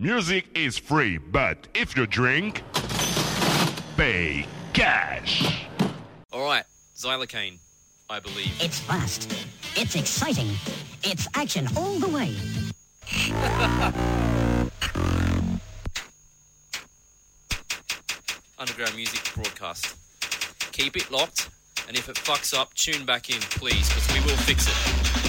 music is free, but if you drink, pay cash. All right, xylocaine, I believe. It's fast. It's exciting. It's action all the way. Underground music broadcast. Keep it locked, and if it fucks up, tune back in, please, because we will fix it.